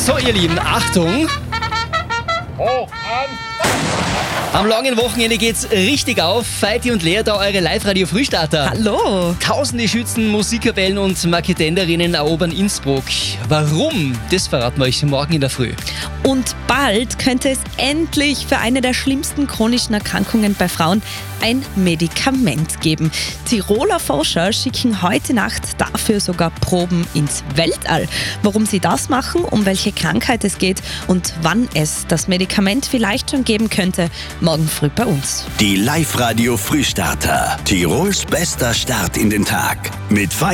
So, ihr Lieben, Achtung! Am langen Wochenende geht's richtig auf. Feiti und Lea, da eure Live-Radio-Frühstarter. Hallo! Tausende Schützen, Musikkapellen und Marketenderinnen erobern Innsbruck. Warum? Das verraten wir euch morgen in der Früh. Und bald könnte es endlich für eine der schlimmsten chronischen Erkrankungen bei Frauen ein Medikament geben. Tiroler Forscher schicken heute Nacht dafür sogar Proben ins Weltall. Warum sie das machen, um welche Krankheit es geht und wann es das Medikament vielleicht schon geben könnte, morgen früh bei uns. Die Live-Radio Frühstarter. Tirols bester Start in den Tag. Mit